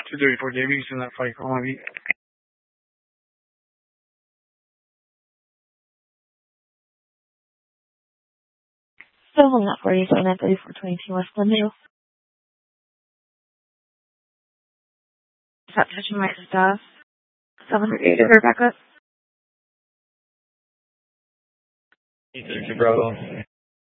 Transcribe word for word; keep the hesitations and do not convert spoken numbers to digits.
two thirty-four, J B, send that fight call maybe. Still holding up for you, so nine thirty-four twenty-two West Glendale. Stop touching my stuff. seven hundred eight, is there backup? Bravo.